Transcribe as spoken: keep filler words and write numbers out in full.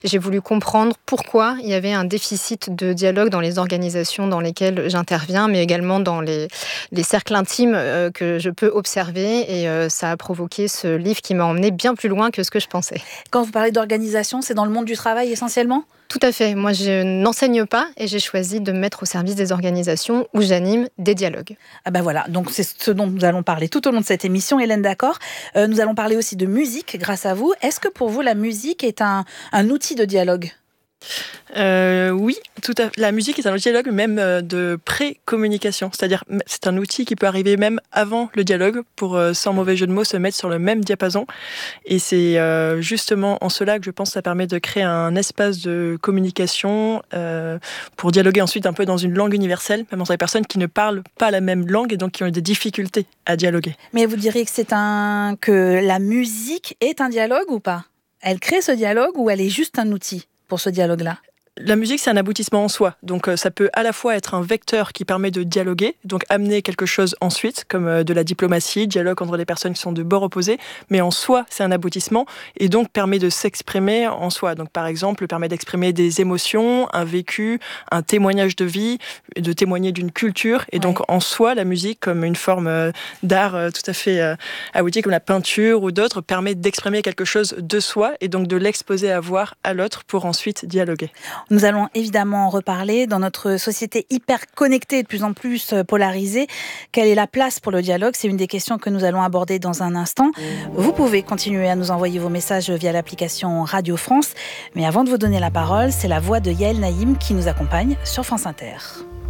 J'ai voulu comprendre pourquoi il y avait un déficit de dialogue dans les organisations dans lesquelles j'interviens, mais également dans les, les cercles intimes euh, que je peux observer. Et euh, ça a provoqué ce livre qui m'a emmené bien plus loin que ce que je pensais. Quand vous parlez d'organisation, c'est dans le monde du travail essentiellement ? Tout à fait. Moi, je n'enseigne pas et j'ai choisi de me mettre au service des organisations où j'anime des dialogues. Ah ben voilà, donc c'est ce dont nous allons parler tout au long de cette émission, Hélène Daccor. Euh, nous allons parler aussi de musique grâce à vous. Est-ce que pour vous, la musique est un, un outil de dialogue ? Euh, oui, tout à... la musique est un dialogue même euh, de pré-communication, c'est-à-dire c'est un outil qui peut arriver même avant le dialogue pour, euh, sans mauvais jeu de mots, se mettre sur le même diapason. Et c'est euh, justement en cela que je pense que ça permet de créer un espace de communication euh, pour dialoguer ensuite un peu dans une langue universelle, même entre les personnes qui ne parlent pas la même langue et donc qui ont des difficultés à dialoguer. Mais vous diriez que c'est un que la musique est un dialogue ou pas ? Elle crée ce dialogue ou elle est juste un outil pour ce dialogue-là ? La musique, c'est un aboutissement en soi. Donc, euh, ça peut à la fois être un vecteur qui permet de dialoguer, donc amener quelque chose ensuite, comme euh, de la diplomatie, dialogue entre les personnes qui sont de bords opposés. Mais en soi, c'est un aboutissement et donc permet de s'exprimer en soi. Donc, par exemple, permet d'exprimer des émotions, un vécu, un témoignage de vie, de témoigner d'une culture. Et donc, ouais. En soi, la musique, comme une forme euh, d'art euh, tout à fait euh, abouti, comme la peinture ou d'autres, permet d'exprimer quelque chose de soi et donc de l'exposer à voir à l'autre pour ensuite dialoguer. Nous allons évidemment en reparler dans notre société hyper connectée et de plus en plus polarisée. Quelle est la place pour le dialogue ? C'est une des questions que nous allons aborder dans un instant. Vous pouvez continuer à nous envoyer vos messages via l'application Radio France. Mais avant de vous donner la parole, c'est la voix de Yael Naïm qui nous accompagne sur France Inter.